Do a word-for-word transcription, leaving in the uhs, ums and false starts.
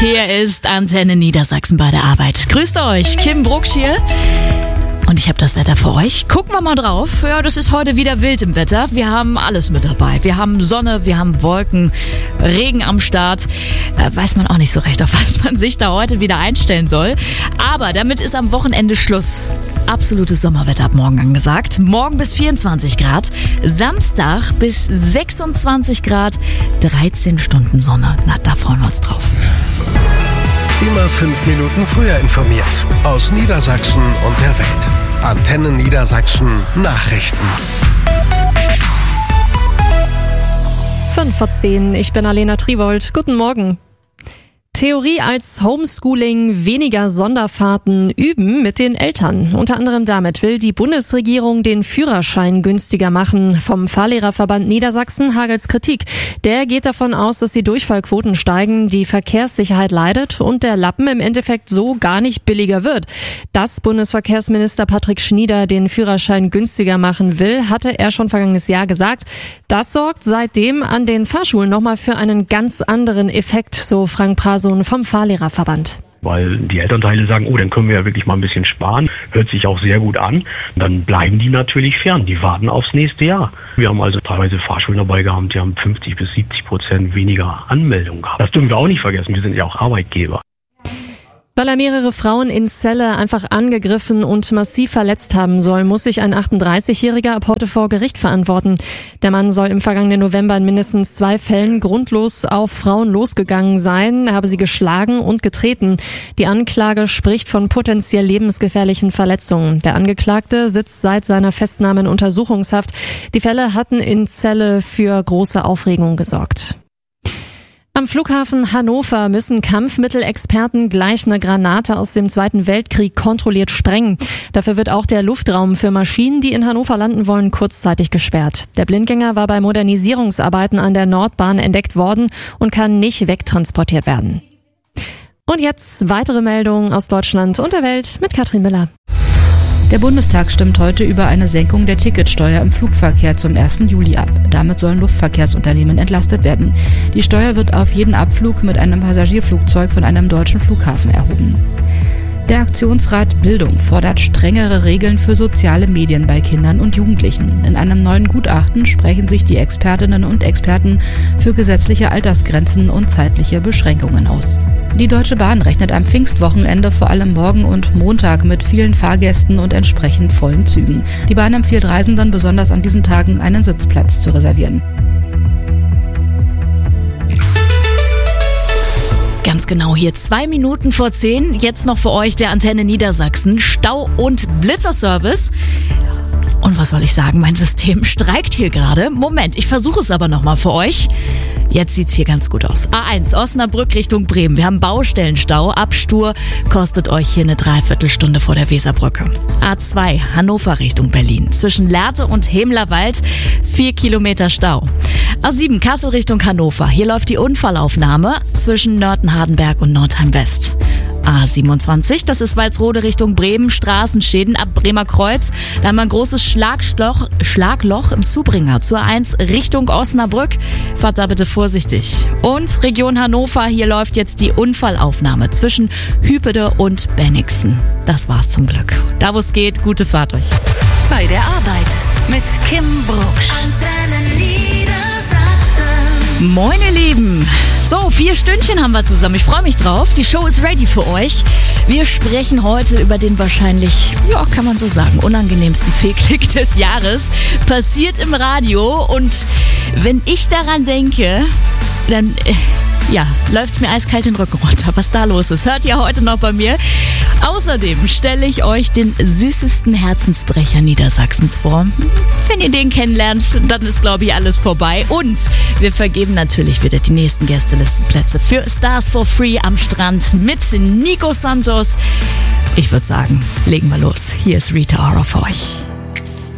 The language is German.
Hier ist Antenne Niedersachsen bei der Arbeit. Grüßt euch, Kim Brucksch hier. Und ich habe das Wetter für euch. Gucken wir mal drauf. Ja, das ist heute wieder wild im Wetter. Wir haben alles mit dabei. Wir haben Sonne, wir haben Wolken, Regen am Start. Äh, weiß man auch nicht so recht, auf was man sich da heute wieder einstellen soll. Aber damit ist am Wochenende Schluss. Absolutes Sommerwetter ab morgen angesagt. Morgen bis vierundzwanzig Grad. Samstag bis sechsundzwanzig Grad. dreizehn Stunden Sonne. Na, da freuen wir uns drauf. Immer fünf Minuten früher informiert. Aus Niedersachsen und der Welt. Antenne Niedersachsen Nachrichten. fünf vor zehn, ich bin Alena Triwold. Guten Morgen. Theorie als Homeschooling, weniger Sonderfahrten, üben mit den Eltern. Unter anderem damit will die Bundesregierung den Führerschein günstiger machen. Vom Fahrlehrerverband Niedersachsen hagelt's Kritik. Der geht davon aus, dass die Durchfallquoten steigen, die Verkehrssicherheit leidet und der Lappen im Endeffekt so gar nicht billiger wird. Dass Bundesverkehrsminister Patrick Schnieder den Führerschein günstiger machen will, hatte er schon vergangenes Jahr gesagt. Das sorgt seitdem an den Fahrschulen nochmal für einen ganz anderen Effekt, so Frank Prason vom Fahrlehrerverband. Weil die Elternteile sagen, oh, dann können wir ja wirklich mal ein bisschen sparen. Hört sich auch sehr gut an. Dann bleiben die natürlich fern. Die warten aufs nächste Jahr. Wir haben also teilweise Fahrschulen dabei gehabt, die haben fünfzig bis siebzig Prozent weniger Anmeldungen gehabt. Das dürfen wir auch nicht vergessen. Wir sind ja auch Arbeitgeber. Weil er mehrere Frauen in Celle einfach angegriffen und massiv verletzt haben soll, muss sich ein achtunddreißigjähriger ab heute vor Gericht verantworten. Der Mann soll im vergangenen November in mindestens zwei Fällen grundlos auf Frauen losgegangen sein. Er habe sie geschlagen und getreten. Die Anklage spricht von potenziell lebensgefährlichen Verletzungen. Der Angeklagte sitzt seit seiner Festnahme in Untersuchungshaft. Die Fälle hatten in Celle für große Aufregung gesorgt. Am Flughafen Hannover müssen Kampfmittelexperten gleich eine Granate aus dem Zweiten Weltkrieg kontrolliert sprengen. Dafür wird auch der Luftraum für Maschinen, die in Hannover landen wollen, kurzzeitig gesperrt. Der Blindgänger war bei Modernisierungsarbeiten an der Nordbahn entdeckt worden und kann nicht wegtransportiert werden. Und jetzt weitere Meldungen aus Deutschland und der Welt mit Katrin Müller. Der Bundestag stimmt heute über eine Senkung der Ticketsteuer im Flugverkehr zum ersten Juli ab. Damit sollen Luftverkehrsunternehmen entlastet werden. Die Steuer wird auf jeden Abflug mit einem Passagierflugzeug von einem deutschen Flughafen erhoben. Der Aktionsrat Bildung fordert strengere Regeln für soziale Medien bei Kindern und Jugendlichen. In einem neuen Gutachten sprechen sich die Expertinnen und Experten für gesetzliche Altersgrenzen und zeitliche Beschränkungen aus. Die Deutsche Bahn rechnet am Pfingstwochenende vor allem morgen und Montag mit vielen Fahrgästen und entsprechend vollen Zügen. Die Bahn empfiehlt Reisenden besonders an diesen Tagen einen Sitzplatz zu reservieren. Ganz genau hier, zwei Minuten vor zehn. Jetzt noch für euch der Antenne Niedersachsen Stau- und Blitzerservice. Und was soll ich sagen, mein System streikt hier gerade. Moment, ich versuche es aber nochmal für euch. Jetzt sieht's hier ganz gut aus. A eins, Osnabrück Richtung Bremen. Wir haben Baustellenstau. Ab Stur kostet euch hier eine Dreiviertelstunde vor der Weserbrücke. A zwei, Hannover Richtung Berlin. Zwischen Lehrte und Hemlerwald vier Kilometer Stau. A sieben, Kassel Richtung Hannover. Hier läuft die Unfallaufnahme zwischen Nörten-Hardenberg und Nordheim-West. A siebenundzwanzig, das ist Walsrode Richtung Bremen, Straßenschäden ab Bremer Kreuz. Da haben wir ein großes Schlagloch, Schlagloch im Zubringer zur A eins Richtung Osnabrück. Fahrt da bitte vorsichtig. Und Region Hannover, hier läuft jetzt die Unfallaufnahme zwischen Hüpede und Bennigsen. Das war's zum Glück. Da wo es geht, gute Fahrt euch. Bei der Arbeit mit Kim Brucksch. Antenne Niedersachsen. Moin ihr Lieben. So, vier Stündchen haben wir zusammen. Ich freue mich drauf. Die Show ist ready für euch. Wir sprechen heute über den wahrscheinlich, ja, kann man so sagen, unangenehmsten Fehlklick des Jahres. Passiert im Radio. Und wenn ich daran denke, dann, äh, ja, läuft's mir eiskalt den Rücken runter. Was da los ist, hört ihr heute noch bei mir. Außerdem stelle ich euch den süßesten Herzensbrecher Niedersachsens vor. Wenn ihr den kennenlernt, dann ist, glaube ich, alles vorbei. Und wir vergeben natürlich wieder die nächsten Gästelistenplätze für Stars for Free am Strand mit Nico Santos. Ich würde sagen, legen wir los. Hier ist Rita Ora für euch.